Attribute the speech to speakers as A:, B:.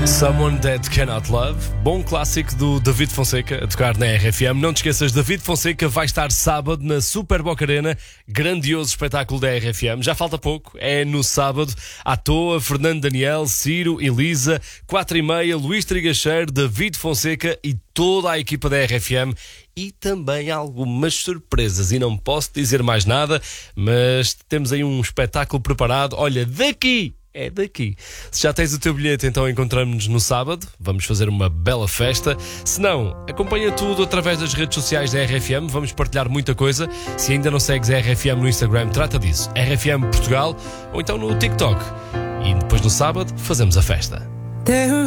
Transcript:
A: Someone That Cannot Love, bom clássico do David Fonseca, a tocar na RFM. Não te esqueças, David Fonseca vai estar sábado na Super Boca Arena, grandioso espetáculo da RFM. Já falta pouco, é no sábado. À toa, Fernando Daniel, Ciro, Elisa, 4h30, Luís Trigacheiro, David Fonseca e toda a equipa da RFM. E também algumas surpresas, e não posso dizer mais nada, mas temos aí um espetáculo preparado. Olha, daqui! É daqui. Se já tens o teu bilhete, então encontramos-nos no sábado. Vamos fazer uma bela festa. Se não, acompanha tudo através das redes sociais da RFM. Vamos partilhar muita coisa. Se ainda não segues a RFM no Instagram, trata disso. RFM Portugal ou então no TikTok. E depois no sábado fazemos a festa.